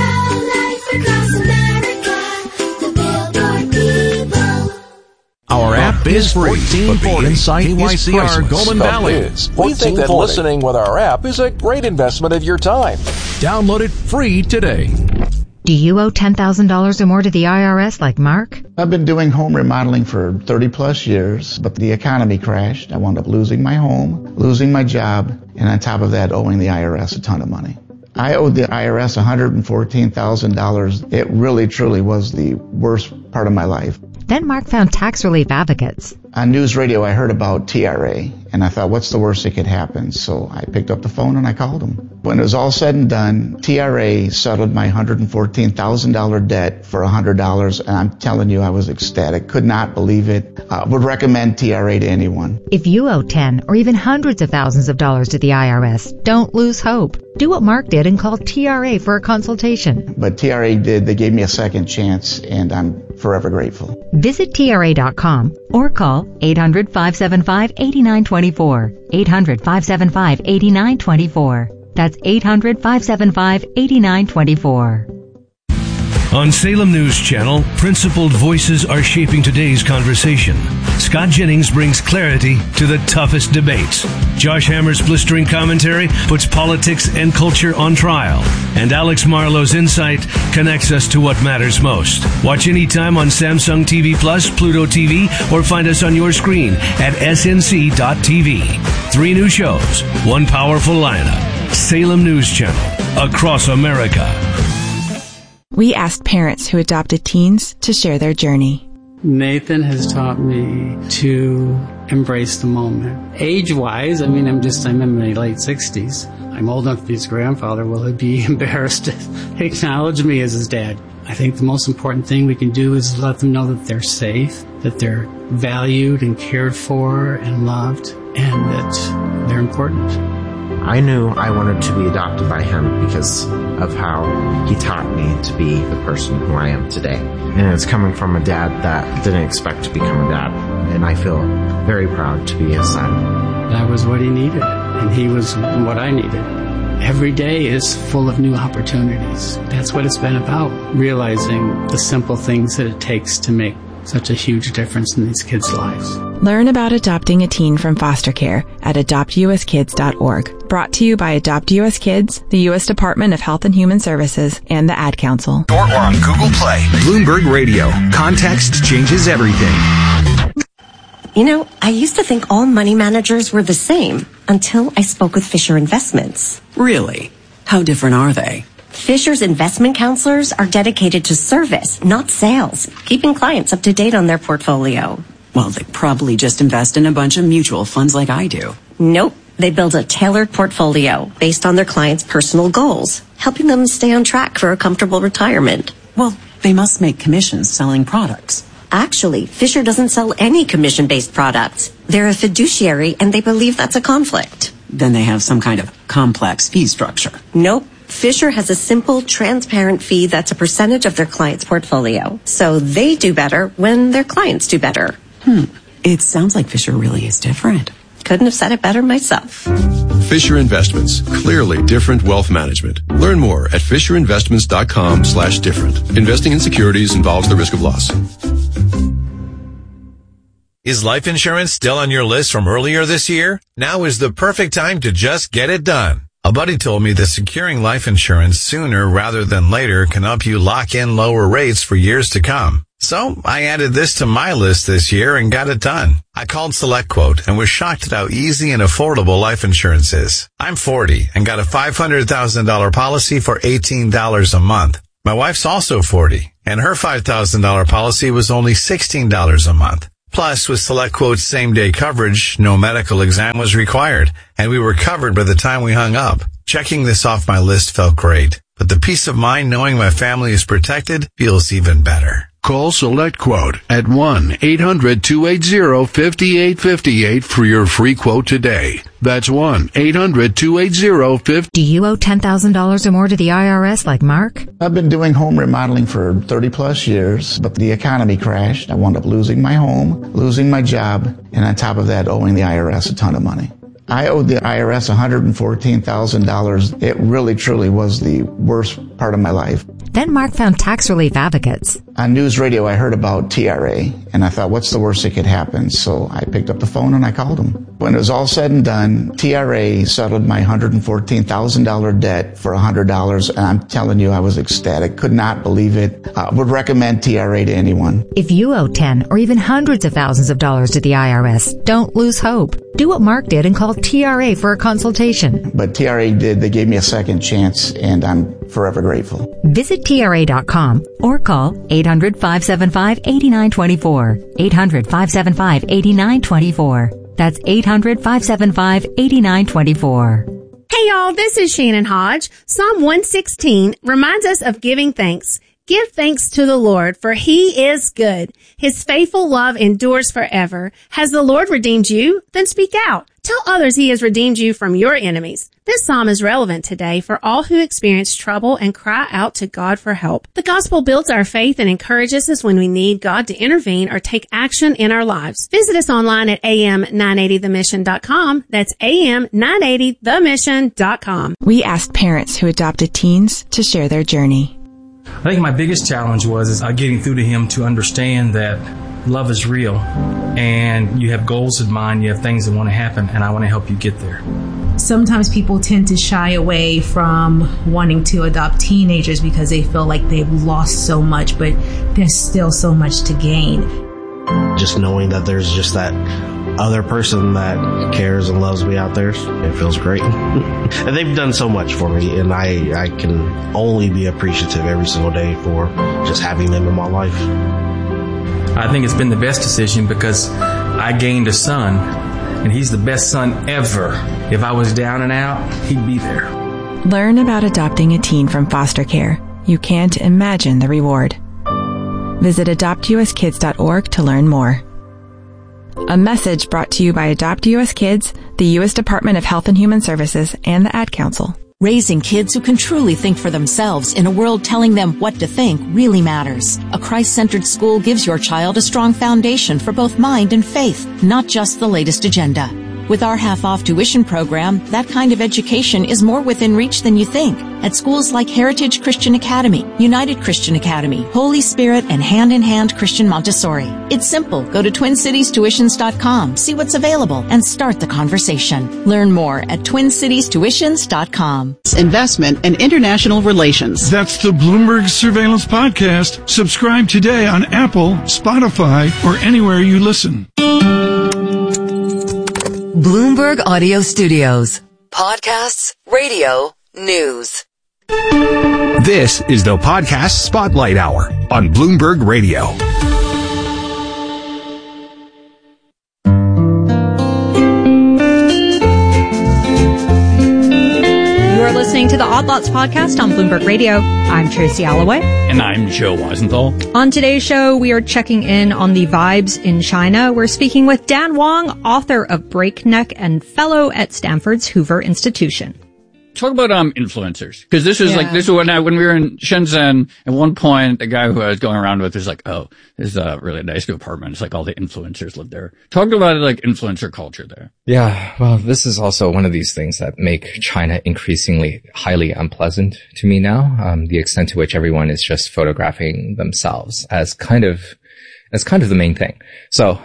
Our app is free, but the insight is priceless. Golden Valley. We think that listening with our app is a great investment of your time. Download it free today. Do you owe $10,000 or more to the IRS like Mark? I've been doing home remodeling for 30 plus years, but the economy crashed. I wound up losing my home, losing my job, and on top of that, owing the IRS a ton of money. I owed the IRS $114,000. It really, truly was the worst part of my life. Then Mark found tax relief advocates. On news radio, I heard about TRA, and I thought, what's the worst that could happen? So I picked up the phone and I called them. When it was all said and done, TRA settled my $114,000 debt for $100, and I'm telling you, I was ecstatic. Could not believe it. Would recommend TRA to anyone. If you owe 10 or even hundreds of thousands of dollars to the IRS, don't lose hope. Do what Mark did and call TRA for a consultation. But TRA did. They gave me a second chance, and I'm forever grateful. Visit TRA.com or call 800-575-8924. 800-575-8924. That's 800-575-8924. On Salem News Channel, principled voices are shaping today's conversation. Scott Jennings brings clarity to the toughest debates. Josh Hammer's blistering commentary puts politics and culture on trial. And Alex Marlowe's insight connects us to what matters most. Watch anytime on Samsung TV Plus, Pluto TV, or find us on your screen at snc.tv. 3 new shows, 1 powerful lineup. Salem News Channel, across America. We asked parents who adopted teens to share their journey. Nathan has taught me to embrace the moment. Age-wise, I'm in my late 60s. I'm old enough to be his grandfather. Will he be embarrassed to acknowledge me as his dad? I think the most important thing we can do is let them know that they're safe, that they're valued and cared for and loved, and that they're important. I knew I wanted to be adopted by him because of how he taught me to be the person who I am today. And it's coming from a dad that didn't expect to become a dad. And I feel very proud to be his son. That was what he needed, and he was what I needed. Every day is full of new opportunities. That's what it's been about, realizing the simple things that it takes to make such a huge difference in these kids' lives. Learn about adopting a teen from foster care at adoptuskids.org. Brought to you by Adopt US Kids, the U.S. Department of Health and Human Services, and the Ad Council. Or on Google Play. Bloomberg Radio. Context changes everything. You know, I used to think all money managers were the same until I spoke with Fisher Investments. Really? How different are they? Fisher's investment counselors are dedicated to service, not sales, keeping clients up to date on their portfolio. Well, they probably just invest in a bunch of mutual funds like I do. Nope. They build a tailored portfolio based on their clients' personal goals, helping them stay on track for a comfortable retirement. Well, they must make commissions selling products. Actually, Fisher doesn't sell any commission-based products. They're a fiduciary, and they believe that's a conflict. Then they have some kind of complex fee structure. Nope. Fisher has a simple, transparent fee that's a percentage of their client's portfolio. So they do better when their clients do better. It sounds like Fisher really is different. Couldn't have said it better myself. Fisher Investments. Clearly different wealth management. Learn more at fisherinvestments.com/different. Investing in securities involves the risk of loss. Is life insurance still on your list from earlier this year? Now is the perfect time to just get it done. A buddy told me that securing life insurance sooner rather than later can help you lock in lower rates for years to come. So I added this to my list this year and got it done. I called SelectQuote and was shocked at how easy and affordable life insurance is. I'm 40 and got a $500,000 policy for $18 a month. My wife's also 40 and her $5,000 policy was only $16 a month. Plus, with SelectQuote's same-day coverage, no medical exam was required, and we were covered by the time we hung up. Checking this off my list felt great, but the peace of mind knowing my family is protected feels even better. Call SelectQuote at 1-800-280-5858 for your free quote today. That's 1-800-280-5858. Do you owe $10,000 or more to the IRS like Mark? I've been doing home remodeling for 30 plus years, but the economy crashed. I wound up losing my home, losing my job, and on top of that, owing the IRS a ton of money. I owed the IRS $114,000. It really, truly was the worst part of my life. Then Mark found tax relief advocates. On news radio, I heard about TRA, and I thought, what's the worst that could happen? So I picked up the phone and I called them. When it was all said and done, TRA settled my $114,000 debt for $100, and I'm telling you, I was ecstatic. Could not believe it. Would recommend TRA to anyone. If you owe 10 or even hundreds of thousands of dollars to the IRS, don't lose hope. Do what Mark did and call TRA for a consultation. But TRA did. They gave me a second chance, and I'm forever grateful. Visit TRA.com or call 800-575-8924. 800-575-8924. That's 800-575-8924. Hey y'all, this is Shannon Hodge. Psalm 116 reminds us of giving thanks. Give thanks to the Lord, for He is good. His faithful love endures forever. Has the Lord redeemed you? Then speak out. Tell others He has redeemed you from your enemies. This psalm is relevant today for all who experience trouble and cry out to God for help. The gospel builds our faith and encourages us when we need God to intervene or take action in our lives. Visit us online at am980themission.com. That's am980themission.com. We asked parents who adopted teens to share their journey. I think my biggest challenge was getting through to him to understand that love is real and you have goals in mind, you have things that want to happen, and I want to help you get there. Sometimes people tend to shy away from wanting to adopt teenagers because they feel like they've lost so much, but there's still so much to gain. Just knowing that there's just that other person that cares and loves me out there, it feels great. And they've done so much for me, and I can only be appreciative every single day for just having them in my life. I think it's been the best decision because I gained a son, and he's the best son ever. If I was down and out, he'd be there. Learn about adopting a teen from foster care. You can't imagine the reward. Visit adoptuskids.org to learn more. A message brought to you by Adopt U.S. Kids, the U.S. Department of Health and Human Services, and the Ad Council. Raising kids who can truly think for themselves in a world telling them what to think really matters. A Christ-centered school gives your child a strong foundation for both mind and faith, not just the latest agenda. With our half-off tuition program, that kind of education is more within reach than you think. At schools like Heritage Christian Academy, United Christian Academy, Holy Spirit, and Hand in Hand Christian Montessori. It's simple. Go to TwinCitiesTuitions.com, see what's available, and start the conversation. Learn more at TwinCitiesTuitions.com. Investment and international relations. That's the Bloomberg Surveillance Podcast. Subscribe today on Apple, Spotify, or anywhere you listen. Bloomberg Audio Studios. Podcasts, radio, news. This is the Podcast Spotlight Hour on Bloomberg Radio. You are listening to the Odd Lots podcast on Bloomberg Radio. I'm Tracy Alloway. And I'm Joe Weisenthal. On today's show, we are checking in on the vibes in China. We're speaking with Dan Wang, author of Breakneck and fellow at Stanford's Hoover Institution. Talk about influencers, because this is when we were in Shenzhen. At one point, the guy who I was going around with was like, "Oh, this is a really nice new apartment. It's like all the influencers live there." Talk about like influencer culture there. Yeah, well, this is also one of these things that make China increasingly highly unpleasant to me now. The extent to which everyone is just photographing themselves as kind of the main thing. So,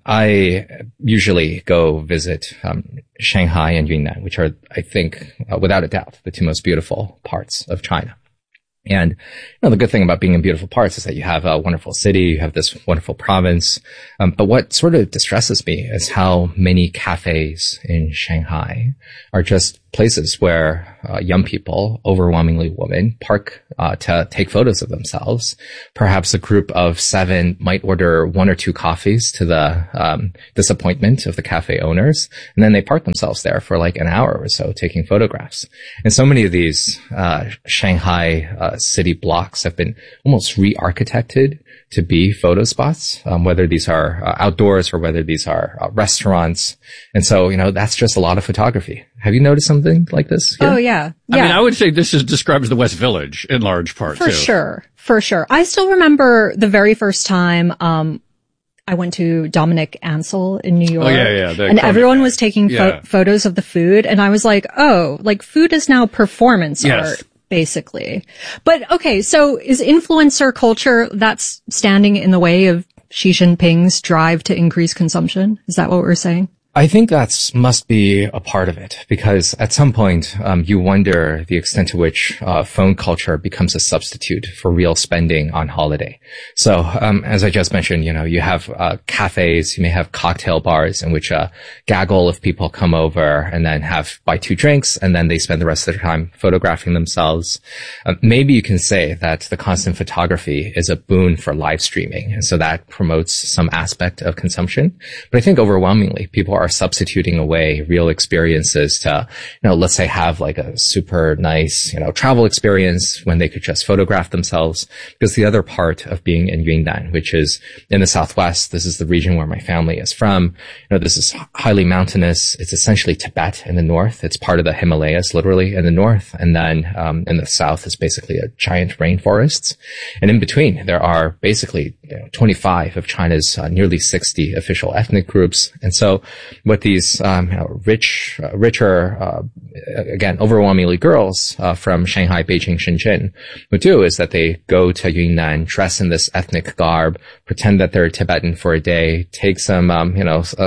I usually go visit, Shanghai and Yunnan, which are, I think, without a doubt, the two most beautiful parts of China. And, the good thing about being in beautiful parts is that you have a wonderful city, you have this wonderful province. But what sort of distresses me is how many cafes in Shanghai are just places where young people, overwhelmingly women, park to take photos of themselves. Perhaps a group of 7 might order 1 or 2 coffees to the disappointment of the cafe owners, and then they park themselves there for like an hour or so taking photographs. And so many of these Shanghai city blocks have been almost re-architected to be photo spots, whether these are outdoors or whether these are restaurants. And so, that's just a lot of photography. Have you noticed something like this here? Oh, yeah. I mean, I would say this describes the West Village in large part, too. For sure. I still remember the very first time I went to Dominic Ansel in New York. Oh, yeah. And everyone was taking photos of the food. And I was like, oh, like food is now performance art. Basically. But okay, so is influencer culture that's standing in the way of Xi Jinping's drive to increase consumption? Is that what we're saying? I think that must be a part of it, because at some point, you wonder the extent to which phone culture becomes a substitute for real spending on holiday. So, as I just mentioned, you have cafes, you may have cocktail bars in which a gaggle of people come over and then buy 2 drinks, and then they spend the rest of their time photographing themselves. Maybe you can say that the constant photography is a boon for live streaming, and so that promotes some aspect of consumption. But I think overwhelmingly, people are substituting away real experiences to, let's say have like a super nice, travel experience when they could just photograph themselves. Because the other part of being in Yunnan, which is in the southwest, this is the region where my family is from. This is highly mountainous. It's essentially Tibet in the north. It's part of the Himalayas, literally, in the north. And then, in the south is basically a giant rainforests. And in between, there are basically 25 of China's nearly 60 official ethnic groups. And so what these richer, again, overwhelmingly girls from Shanghai, Beijing, Shenzhen would do is that they go to Yunnan, dress in this ethnic garb, pretend that they're Tibetan for a day, take some, a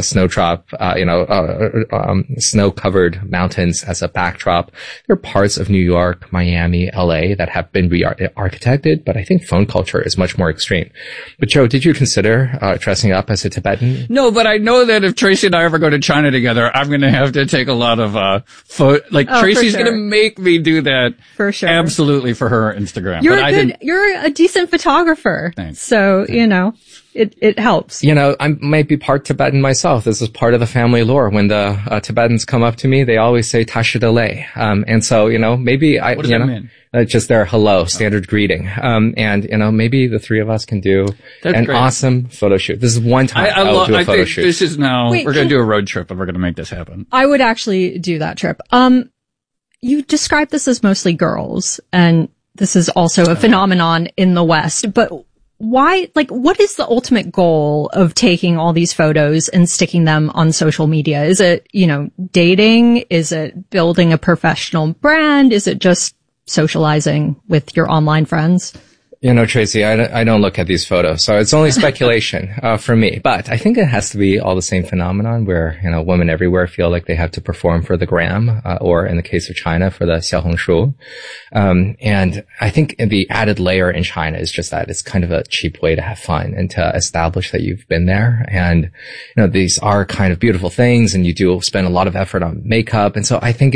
snow-covered mountains as a backdrop. There are parts of New York, Miami, LA that have been re-architected, but I think phone culture is much more extreme. But Joe, did you consider dressing up as a Tibetan? No, but I know that if Tracy and I ever go to China together, I'm going to have to take a lot of Tracy's going to make me do that. For sure. Absolutely, for her Instagram. You're a decent photographer. Thanks. So, it helps. I might be part Tibetan myself. This is part of the family lore. When the Tibetans come up to me, they always say Tashidale. And so, maybe what does that mean? Just their hello, standard greeting. And, maybe the 3 of us can do awesome photo shoot. This is one time I'll do a photo shoot. This is now, we're going to do a road trip and we're going to make this happen. I would actually do that trip. You describe this as mostly girls, and this is also a phenomenon in the West, but why, what is the ultimate goal of taking all these photos and sticking them on social media? Is it, dating? Is it building a professional brand? Is it just socializing with your online friends? Tracy, I don't look at these photos, so it's only speculation for me. But I think it has to be all the same phenomenon where, women everywhere feel like they have to perform for the gram, or in the case of China, for the Xiaohongshu. And I think the added layer in China is just that it's kind of a cheap way to have fun and to establish that you've been there. And, these are kind of beautiful things, and you do spend a lot of effort on makeup. And so I think it is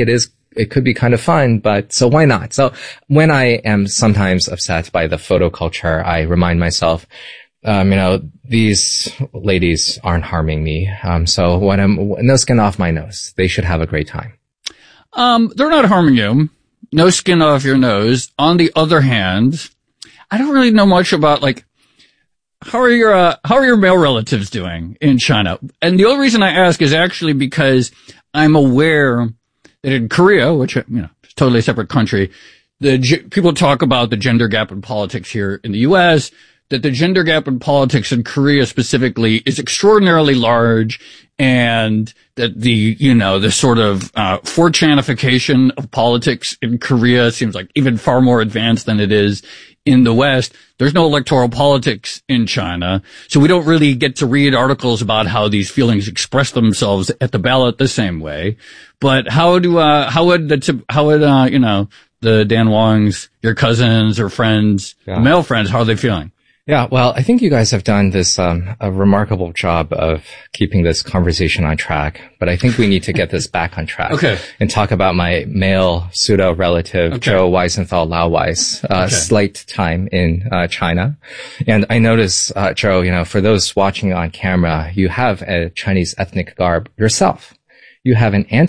it could be kind of fun, but so why not? So when I am sometimes upset by the photo culture, I remind myself, these ladies aren't harming me. So no skin off my nose. They should have a great time. They're not harming you. No skin off your nose. On the other hand, I don't really know much about, like, how are your male relatives doing in China? And the only reason I ask is actually because I'm aware that in Korea, which, is a totally separate country, people talk about the gender gap in politics here in the U.S., that the gender gap in politics in Korea specifically is extraordinarily large, and that the sort of 4chanification of politics in Korea seems like even far more advanced than it is in the West. There's no electoral politics in China, so we don't really get to read articles about how these feelings express themselves at the ballot the same way. But how would the Dan Wongs, your cousins or friends, male friends, how are they feeling? Yeah, well, I think you guys have done this, a remarkable job of keeping this conversation on track, but I think we need to get this back on track. Okay. And talk about my male pseudo-relative, Joe Weisenthal Lauweiss, slight time in, China. And I notice, Joe, for those watching on camera, you have a Chinese ethnic garb yourself. You have an